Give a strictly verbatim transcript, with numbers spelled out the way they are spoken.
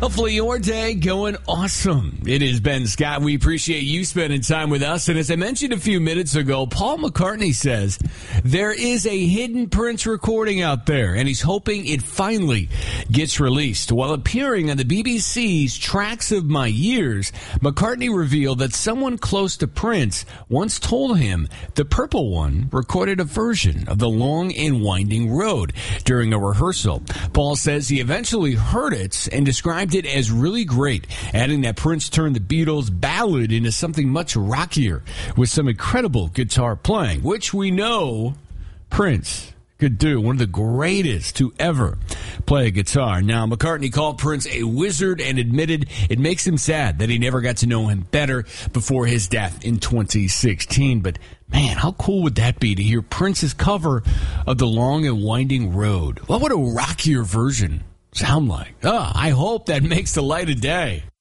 Hopefully your day going awesome. It is Ben Scott. We appreciate you spending time with us. And as I mentioned a few minutes ago, Paul McCartney says there is a hidden Prince recording out there, and he's hoping it finally gets released. While appearing on the B B C's Tracks of My Years, McCartney revealed that someone close to Prince once told him the Purple One recorded a version of The Long and Winding Road during a rehearsal. Paul says he eventually heard it and described it as really great, adding that Prince turned the Beatles' ballad into something much rockier with some incredible guitar playing, which we know Prince could do. One of the greatest to ever play a guitar. Now, McCartney called Prince a wizard and admitted it makes him sad that he never got to know him better before his death in twenty sixteen. But man, how cool would that be to hear Prince's cover of The Long and Winding Road? What would a rockier version sound like? Oh, I hope that makes the light of day.